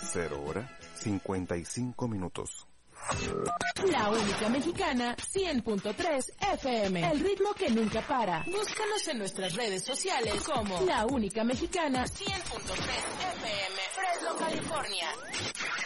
0:55. La única mexicana, 100.3 FM. El ritmo que nunca para. Búscanos en nuestras redes sociales como La Única Mexicana, 100.3 FM. Fresno, California.